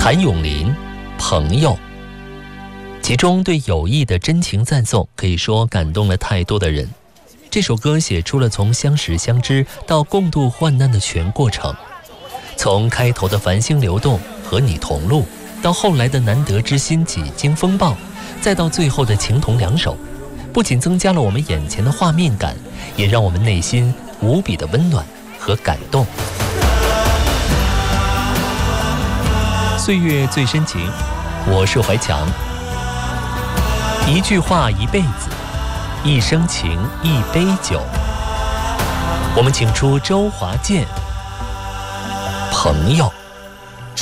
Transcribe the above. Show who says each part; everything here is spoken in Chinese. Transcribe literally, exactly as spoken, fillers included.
Speaker 1: 谭咏麟《朋友》，其中对友谊的真情赞颂，可以说感动了太多的人。这首歌写出了从相识相知到共度患难的全过程，从开头的繁星流动和你同路，到后来的难得之心几经风暴，再到最后的情同两手，不仅增加了我们眼前的画面感，也让我们内心无比的温暖和感动。岁月最深情，我是怀强。一句话一辈子，一生情一杯酒。我们请出周华健，朋友。